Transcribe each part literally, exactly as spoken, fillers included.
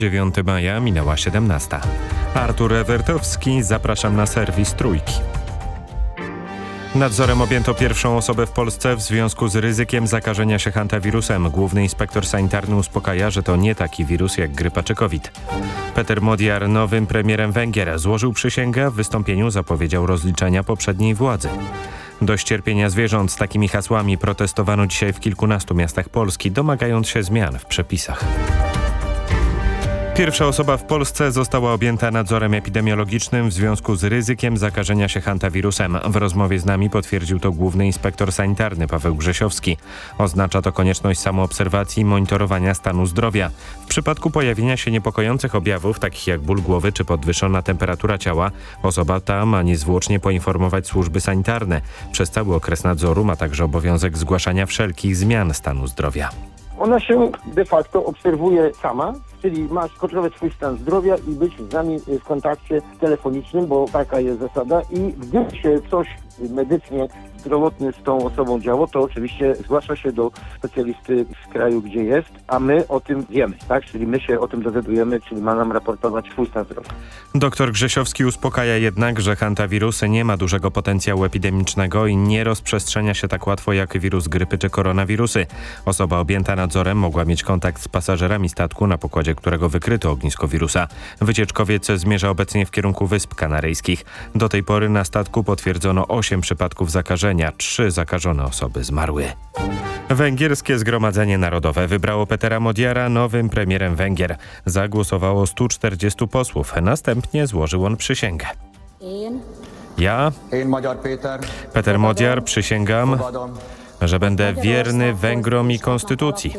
dziewiątego maja minęła siedemnasta. Artur Ewertowski, zapraszam na serwis Trójki. Nadzorem objęto pierwszą osobę w Polsce w związku z ryzykiem zakażenia się hantawirusem. Główny inspektor sanitarny uspokaja, że to nie taki wirus jak grypa czy COVID. Peter Modiar, nowym premierem Węgier, złożył przysięgę, a w wystąpieniu zapowiedział rozliczenia poprzedniej władzy. Dość cierpienia zwierząt, z takimi hasłami protestowano dzisiaj w kilkunastu miastach Polski, domagając się zmian w przepisach. Pierwsza osoba w Polsce została objęta nadzorem epidemiologicznym w związku z ryzykiem zakażenia się hantawirusem. W rozmowie z nami potwierdził to główny inspektor sanitarny Paweł Grzesiowski. Oznacza to konieczność samoobserwacji i monitorowania stanu zdrowia. W przypadku pojawienia się niepokojących objawów, takich jak ból głowy czy podwyższona temperatura ciała, osoba ta ma niezwłocznie poinformować służby sanitarne. Przez cały okres nadzoru ma także obowiązek zgłaszania wszelkich zmian stanu zdrowia. Ona się de facto obserwuje sama, czyli ma kontrolować swój stan zdrowia i być z nami w kontakcie telefonicznym, bo taka jest zasada i gdyby się coś medycznie zdrowotnie z tą osobą działo, to oczywiście zgłasza się do specjalisty z kraju, gdzie jest, a my o tym wiemy, tak? Czyli my się o tym dowiadujemy, czyli ma nam raportować swój stan zdrowia. Doktor Grzesiowski uspokaja jednak, że hantawirus nie ma dużego potencjału epidemicznego i nie rozprzestrzenia się tak łatwo jak wirus grypy czy koronawirusy. Osoba objęta nadzorem mogła mieć kontakt z pasażerami statku, na pokładzie którego wykryto ognisko wirusa. Wycieczkowiec zmierza obecnie w kierunku Wysp Kanaryjskich. Do tej pory na statku potwierdzono osiem przypadków zakażenia. Trzy zakażone osoby zmarły. Węgierskie Zgromadzenie Narodowe wybrało Petera Modiara nowym premierem Węgier. Zagłosowało stu czterdziestu posłów. Następnie złożył on przysięgę. Ja, Peter Modiar, przysięgam, że będę wierny Węgrom i konstytucji.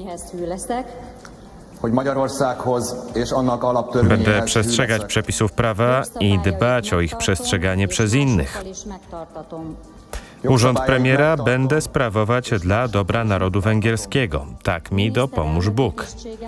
Będę przestrzegać przepisów prawa i dbać o ich przestrzeganie przez innych. Urząd premiera będę sprawować dla dobra narodu węgierskiego. Tak mi dopomóż Bóg.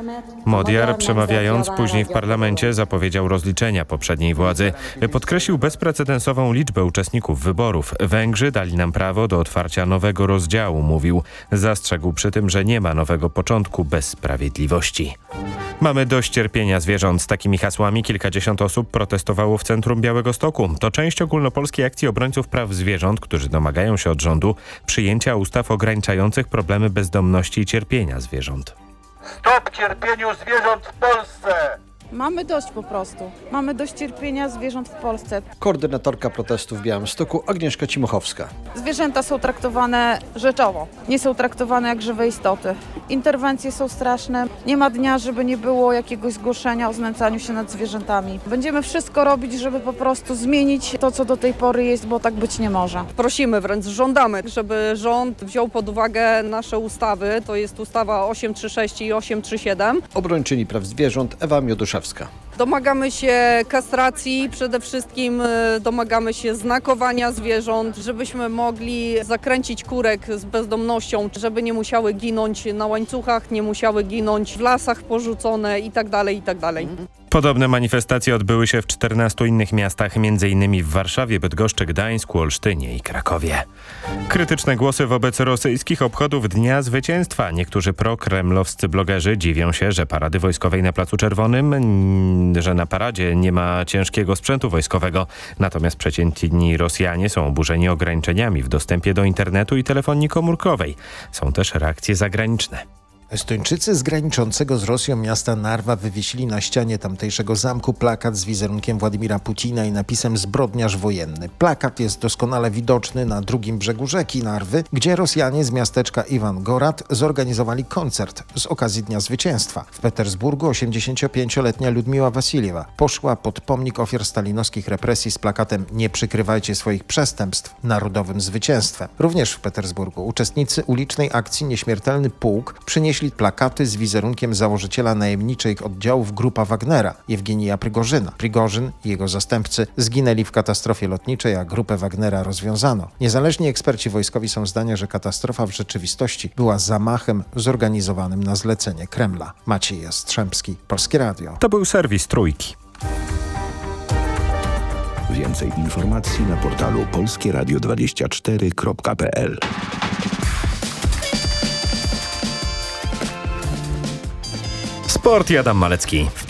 Modiar, przemawiając później w parlamencie, zapowiedział rozliczenia poprzedniej władzy. Podkreślił bezprecedensową liczbę uczestników wyborów. Węgrzy dali nam prawo do otwarcia nowego rozdziału, mówił. Zastrzegł przy tym, że nie ma nowego początku bez sprawiedliwości. Mamy dość cierpienia zwierząt. Z takimi hasłami kilkadziesiąt osób protestowało w centrum Białegostoku. To część ogólnopolskiej akcji obrońców praw zwierząt, którzy domagają się od rządu przyjęcia ustaw ograniczających problemy bezdomności i cierpienia zwierząt. Stop cierpieniu zwierząt w Polsce! Mamy dość po prostu. Mamy dość cierpienia zwierząt w Polsce. Koordynatorka protestu w Białymstoku Agnieszka Cimuchowska. Zwierzęta są traktowane rzeczowo. Nie są traktowane jak żywe istoty. Interwencje są straszne. Nie ma dnia, żeby nie było jakiegoś zgłoszenia o znęcaniu się nad zwierzętami. Będziemy wszystko robić, żeby po prostu zmienić to, co do tej pory jest, bo tak być nie może. Prosimy, wręcz żądamy, żeby rząd wziął pod uwagę nasze ustawy. To jest ustawa osiem trzysta trzydzieści sześć i osiem trzysta trzydzieści siedem. Obrończyni praw zwierząt Ewa Mioduszewska. Domagamy się kastracji, przede wszystkim domagamy się znakowania zwierząt, żebyśmy mogli zakręcić kurek z bezdomnością, żeby nie musiały ginąć na łańcuchach, nie musiały ginąć w lasach porzucone itd., itd. Podobne manifestacje odbyły się w czternastu innych miastach, między innymi w Warszawie, Bydgoszczy, Gdańsku, Olsztynie i Krakowie. Krytyczne głosy wobec rosyjskich obchodów Dnia Zwycięstwa. Niektórzy prokremlowscy blogerzy dziwią się, że parady wojskowej na Placu Czerwonym, że na paradzie nie ma ciężkiego sprzętu wojskowego. Natomiast przeciętni Rosjanie są oburzeni ograniczeniami w dostępie do internetu i telefonii komórkowej. Są też reakcje zagraniczne. Estończycy z graniczącego z Rosją miasta Narwa wywiesili na ścianie tamtejszego zamku plakat z wizerunkiem Władimira Putina i napisem "Zbrodniarz wojenny". Plakat jest doskonale widoczny na drugim brzegu rzeki Narwy, gdzie Rosjanie z miasteczka Iwangorad zorganizowali koncert z okazji Dnia Zwycięstwa. W Petersburgu osiemdziesięciopięcioletnia Ludmiła Wasiljewa poszła pod pomnik ofiar stalinowskich represji z plakatem "Nie przykrywajcie swoich przestępstw narodowym zwycięstwem". Również w Petersburgu uczestnicy ulicznej akcji Nieśmiertelny Pułk przynieśli plakaty z wizerunkiem założyciela najemniczych oddziałów Grupa Wagnera, Jewgenija Prygorzyna. Prigorzyn i jego zastępcy zginęli w katastrofie lotniczej, a grupę Wagnera rozwiązano. Niezależni eksperci wojskowi są zdania, że katastrofa w rzeczywistości była zamachem zorganizowanym na zlecenie Kremla. Maciej Jastrzębski, Polskie Radio. To był serwis Trójki. Więcej informacji na portalu polskie radio dwadzieścia cztery kropka p l. Sport i Adam Malecki.